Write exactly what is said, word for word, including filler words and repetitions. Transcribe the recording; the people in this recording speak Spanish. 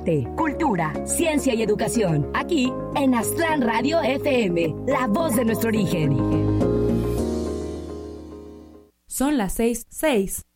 arte, cultura, ciencia y educación. Aquí en Aztlán Radio F M, la voz de nuestro origen. Son las seis, seis.